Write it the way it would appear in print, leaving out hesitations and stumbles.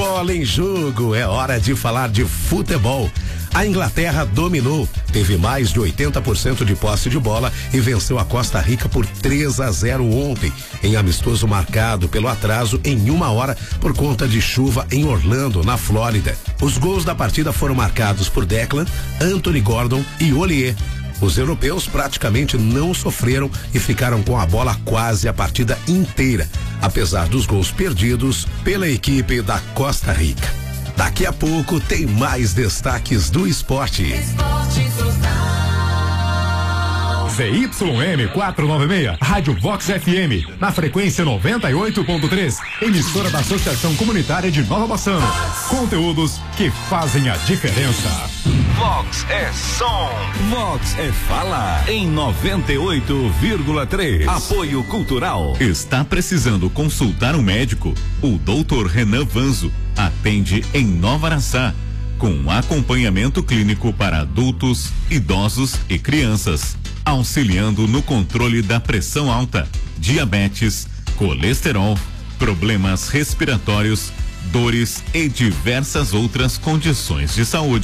Bola em jogo, é hora de falar de futebol. A Inglaterra dominou, teve mais de 80% de posse de bola e venceu a Costa Rica por 3-0 ontem, em amistoso marcado pelo atraso em 1 hora por conta de chuva em Orlando, na Flórida. Os gols da partida foram marcados por Declan, Anthony Gordon e Ollier. Os europeus praticamente não sofreram e ficaram com a bola quase a partida inteira, apesar dos gols perdidos pela equipe da Costa Rica. Daqui a pouco tem mais destaques do esporte. ZYM 496, Rádio Vox FM, na frequência 98.3, emissora da Associação Comunitária de Nova Bassano. Conteúdos que fazem a diferença. Vox é som, Vox é fala, em 98,3. Apoio Cultural. Está precisando consultar um médico? O Dr. Renan Vanzo atende em Nova Araçá, com acompanhamento clínico para adultos, idosos e crianças, auxiliando no controle da pressão alta, diabetes, colesterol, problemas respiratórios, dores e diversas outras condições de saúde.